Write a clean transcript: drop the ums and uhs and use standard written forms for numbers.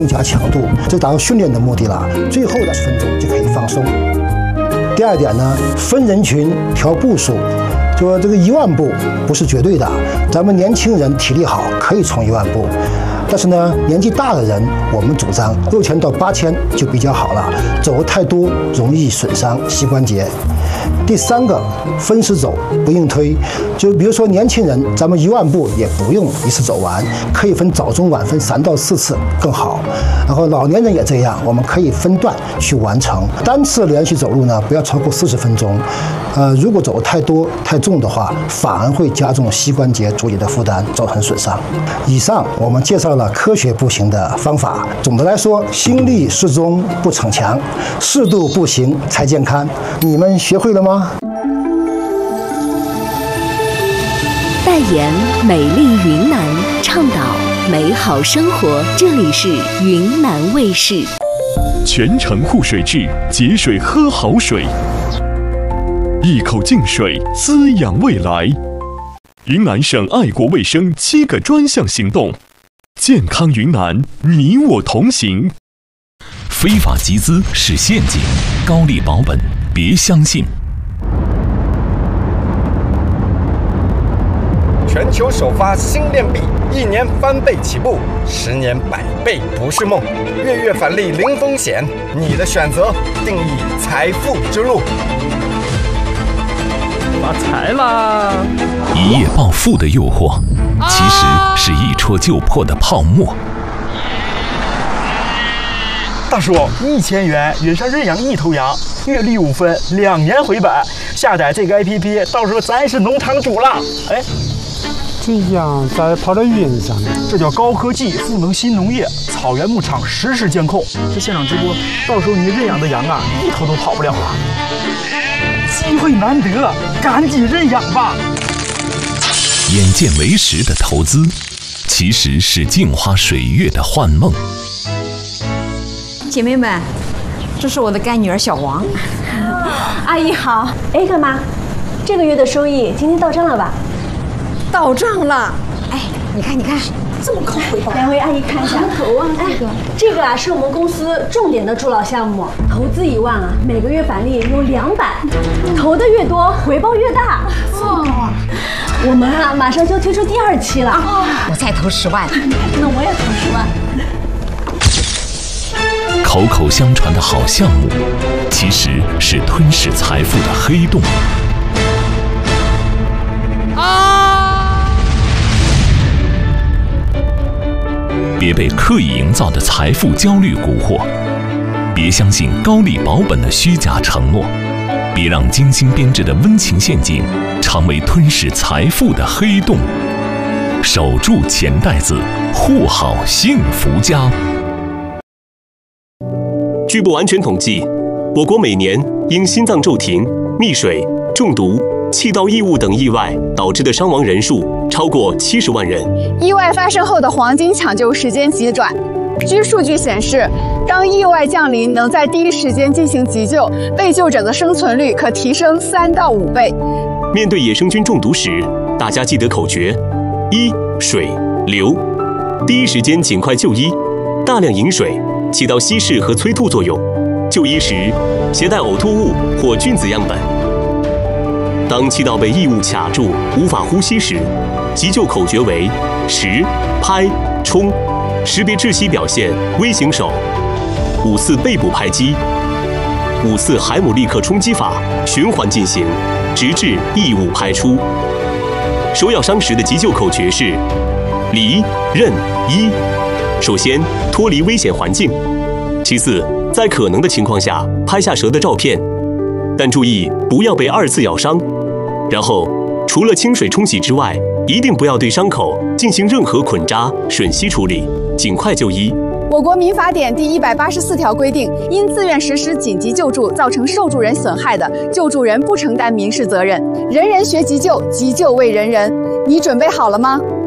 增加强度，这达到训练的目的了。最后的10分钟就可以放松。第二点呢，分人群调步数。说这个1万步不是绝对的，咱们年轻人体力好可以冲1万步，但是呢，年纪大的人我们主张6000到8000就比较好了，走得太多容易损伤膝关节。第3个，分时走，不硬推。就比如说年轻人，咱们1万步也不用一次走完，可以分早中晚分3到4次更好。然后老年人也这样，我们可以分段去完成。单次连续走路呢，不要超过40分钟。如果走得太多太重的话，反而会加重膝关节足底的负担，造成损伤。以上我们介绍了科学步行的方法。总的来说，心力适中不逞强，适度步行才健康。你们学会了吗？ 代言美丽云南，倡导美好生活。这里是云南卫视。 全程护水质，节水喝好水，一口净水滋养未来。云南省爱国卫生7个专项行动，健康云南，你我同行。 非法集资是陷阱，高利保本别相信。 全球首发新链币，1年翻倍起步，10年100倍不是梦。月月返利零风险，你的选择定义财富之路。 发财啦！ 一夜暴富的诱惑，其实是一戳就破的泡沫。 大叔，1000元约上认养1头羊，月利5分，2年回本。下载这个 APP， 到时候咱是农场主了。哎， 这羊咋跑到云上呢？ 这叫高科技赋能新农业，草原牧场实时监控。这现场直播，到时候你认养的羊啊，1头都跑不了了。机会难得，赶紧认养吧！ 眼见为实的投资，其实是镜花水月的幻梦。 姐妹们，这是我的干女儿小王。 阿姨好。哎，干妈，这个月的收益今天到账了吧？ 到账了。哎，你看，这么高回报。 两位阿姨看一下。 头啊， 这个啊是我们公司重点的助老项目，投资1万啊，每个月返利有200，投的越多，回报越大。 哦， 我们啊马上就推出第2期了。 我再投10万。 那我也投10万。 口口相传的好项目，其实是吞噬财富的黑洞。别被刻意营造的财富焦虑蛊惑，别相信高利保本的虚假承诺，别让精心编织的温情陷阱成为吞噬财富的黑洞。守住钱袋子，护好幸福家。 据不完全统计，我国每年因心脏骤停、溺水、中毒、气道异物等意外导致的伤亡人数超过70万人。 意外发生后的黄金抢救时间极短。据数据显示，当意外降临，能在第一时间进行急救，被救者的生存率可提升3到5倍。 面对野生菌中毒时，大家记得口诀：1、水、流。第一时间尽快就医，大量饮水起到稀释和催吐作用。就医时携带呕吐物或菌子样本。当气道被异物卡住无法呼吸时，急救口诀为10、拍、冲。识别窒息表现，微型手5次背部拍击，5次海姆立克冲击法循环进行，直至异物排出。手咬伤时的急救口诀是离、任、医。首先脱离危险环境，其次在可能的情况下拍下蛇的照片，但注意不要被2次咬伤。然后除了清水冲洗之外，一定不要对伤口进行任何捆扎、吮吸处理，尽快就医。 我国民法典第184条规定，因自愿实施紧急救助造成受助人损害的，救助人不承担民事责任。人人学急救，急救为人人。你准备好了吗？